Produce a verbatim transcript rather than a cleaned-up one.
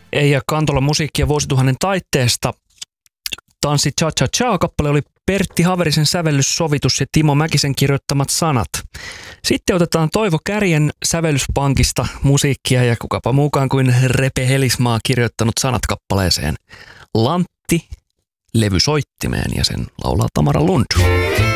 Eija Kantola musiikkia vuosituhannen taitteesta. Tanssi Cha Cha Cha -kappale oli Pertti Haverisen sävellyssovitus ja Timo Mäkisen kirjoittamat sanat. Sitten otetaan Toivo Kärjen sävellyspankista musiikkia ja kukapa muukaan kuin Repe Helismaa kirjoittanut sanat kappaleeseen. Lantti levysoittimeen ja sen laulaa Tamara Lund.